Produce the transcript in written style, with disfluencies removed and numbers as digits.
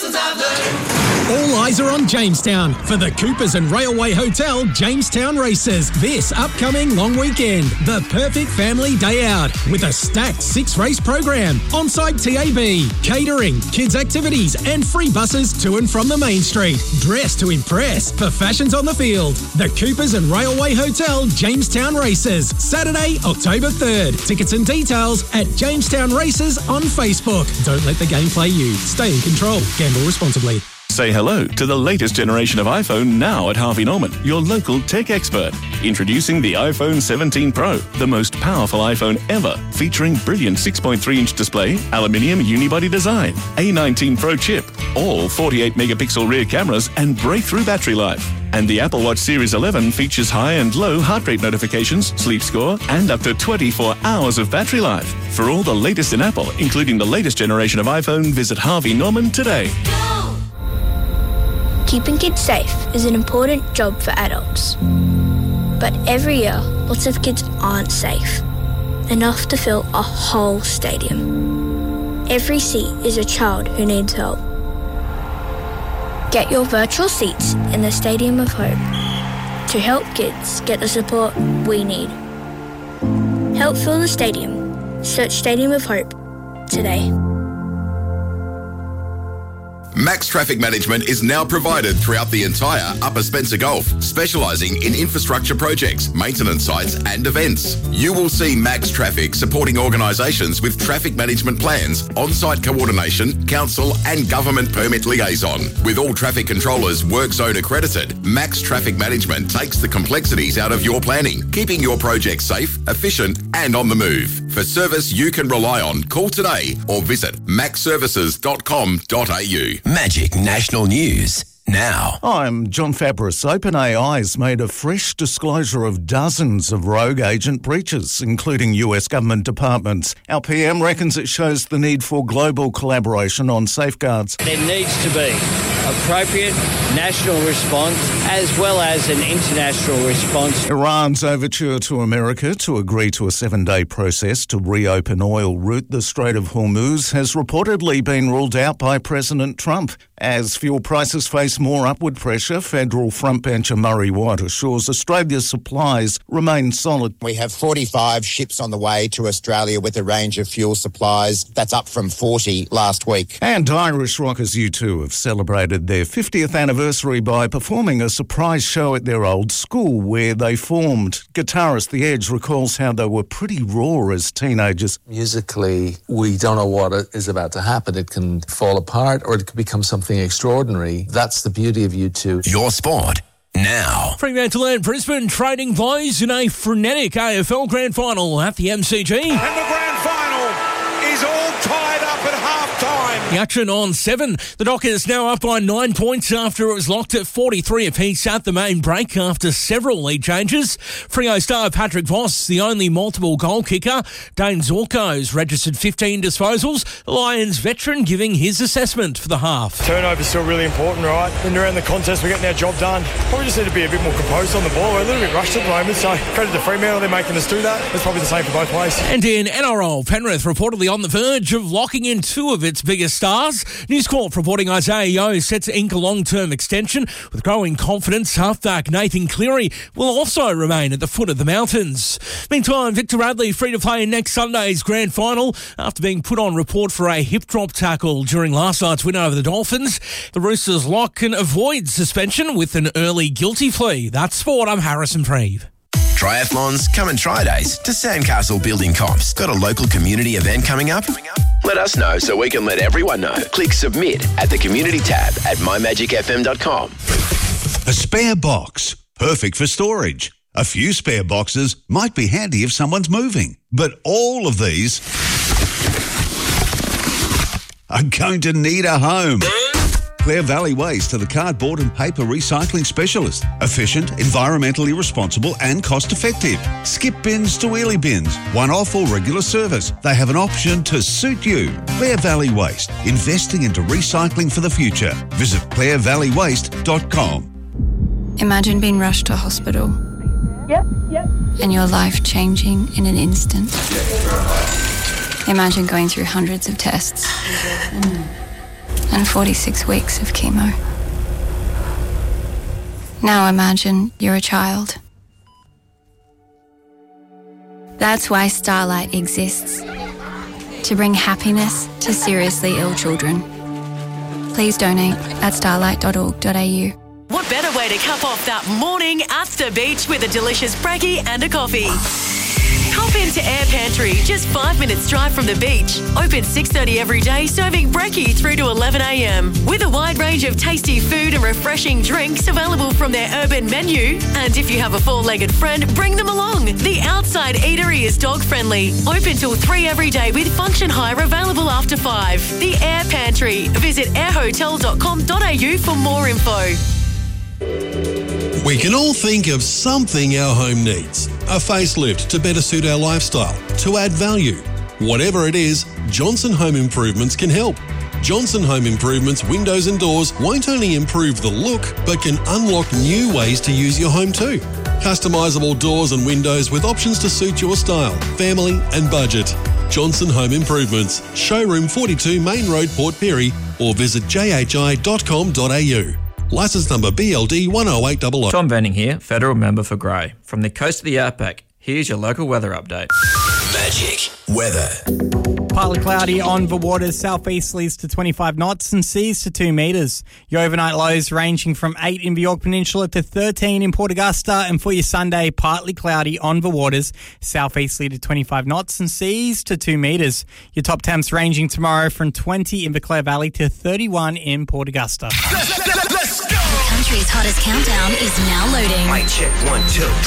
lessons I've learned. All eyes are on Jamestown for the Coopers and Railway Hotel Jamestown Races this upcoming long weekend. The perfect family day out with a stacked 6-race program, on-site TAB, catering, kids' activities and free buses to and from the main street. Dress to impress for fashions on the field. The Coopers and Railway Hotel Jamestown Races, Saturday, October 3rd. Tickets and details at Jamestown Races on Facebook. Don't let the game play you. Stay in control. Gamble responsibly. Say hello to the latest generation of iPhone now at Harvey Norman, your local tech expert. Introducing the iPhone 17 Pro, the most powerful iPhone ever, featuring brilliant 6.3-inch display, aluminium unibody design, A19 Pro chip, all 48-megapixel rear cameras and breakthrough battery life. And the Apple Watch Series 11 features high and low heart rate notifications, sleep score, and up to 24 hours of battery life. For all the latest in Apple, including the latest generation of iPhone, visit Harvey Norman today. Keeping kids safe is an important job for adults. But every year, lots of kids aren't safe, enough to fill a whole stadium. Every seat is a child who needs help. Get your virtual seats in the Stadium of Hope to help kids get the support we need. Help fill the stadium. Search Stadium of Hope today. Max Traffic Management is now provided throughout the entire Upper Spencer Gulf, specialising in infrastructure projects, maintenance sites and events. You will see Max Traffic supporting organisations with traffic management plans, on-site coordination, council and government permit liaison. With all traffic controllers work zone accredited, Max Traffic Management takes the complexities out of your planning, keeping your project safe, efficient and on the move. For service you can rely on, call today or visit maxservices.com.au. Magic National News. Now. I'm John Fabris. OpenAI's made a fresh disclosure of dozens of rogue agent breaches, including US government departments. Our PM reckons it shows the need for global collaboration on safeguards. There needs to be appropriate national response as well as an international response. Iran's overture to America to agree to a 7-day process to reopen oil route the Strait of Hormuz has reportedly been ruled out by President Trump. As fuel prices face more upward pressure, federal frontbencher Murray Watt assures Australia's supplies remain solid. We have 45 ships on the way to Australia with a range of fuel supplies. That's up from 40 last week. And Irish rockers U2 have celebrated their 50th anniversary by performing a surprise show at their old school where they formed. Guitarist The Edge recalls how they were pretty raw as teenagers. Musically, we don't know what is about to happen. It can fall apart or it could become something extraordinary. That's the beauty of U2. Your sport now. Fremantle and Brisbane trading blows in a frenetic AFL Grand Final at the MCG. And the Grand Final is all tied up at half-time. The action on 7. The Dockers now up by 9 points after it was locked at 43 apiece at the main break after several lead changes. Freo star Patrick Voss, the only multiple goal kicker. Dane Zorko's registered 15 disposals. The Lions veteran giving his assessment for the half. Turnover's still really important, right? When around the contest, we're getting our job done. Probably just need to be a bit more composed on the ball. We're a little bit rushed at the moment, so credit to Fremantle, they're making us do that. It's probably the same for both ways. And in NRL, Penrith reportedly on the verge of locking in 2 of its biggest stars. News Corp reporting Isaiah Yeo set to ink a long-term extension. With growing confidence, halfback Nathan Cleary will also remain at the foot of the mountains. Meantime, Victor Radley free to play in next Sunday's Grand Final after being put on report for a hip drop tackle during last night's win over the Dolphins. The Roosters lock can avoid suspension with an early guilty plea. That's sport. I'm Harrison Preeve. Triathlons, come and try days to Sandcastle Building Comps. Got a local community event coming up? Let us know so we can let everyone know. Click submit at the community tab at mymagicfm.com. A spare box, perfect for storage. A few spare boxes might be handy if someone's moving. But all of these are going to need a home. Clare Valley Waste are the cardboard and paper recycling specialist. Efficient, environmentally responsible and cost-effective. Skip bins to wheelie bins, one-off or regular service. They have an option to suit you. Clare Valley Waste, investing into recycling for the future. Visit clarevalleywaste.com. Imagine being rushed to hospital. Yep. And your life changing in an instant. Imagine going through hundreds of tests. and 46 weeks of chemo. Now imagine you're a child. That's why Starlight exists. To bring happiness to seriously ill children. Please donate at starlight.org.au. What better way to cap off that morning at the beach with a delicious brekkie and a coffee? Hop into Air Pantry, just 5 minutes drive from the beach. Open 6:30 every day, serving brekkie through to 11 a.m. With a wide range of tasty food and refreshing drinks available from their urban menu. And if you have a four-legged friend, bring them along. The outside eatery is dog-friendly. Open till 3 every day with function hire available after 5. The Air Pantry. Visit airhotel.com.au for more info. We can all think of something our home needs. A facelift to better suit our lifestyle, to add value. Whatever it is, Johnson Home Improvements can help. Johnson Home Improvements windows and doors won't only improve the look, but can unlock new ways to use your home too. Customisable doors and windows with options to suit your style, family and budget. Johnson Home Improvements, Showroom 42 Main Road, Port Pirie, or visit jhi.com.au. Licence number BLD 10800. Tom Venning here, Federal Member for Grey. From the coast of the Outback, here's your local weather update. Magic weather. Partly cloudy on the waters, southeasterlies to 25 knots and seas to 2 metres. Your overnight lows ranging from 8 in the York Peninsula to 13 in Port Augusta. And for your Sunday, partly cloudy on the waters, southeasterly to 25 knots and seas to 2 metres. Your top temps ranging tomorrow from 20 in the Clare Valley to 31 in Port Augusta. Let's go! The country's hottest countdown is now loading. Mic check 1, 2.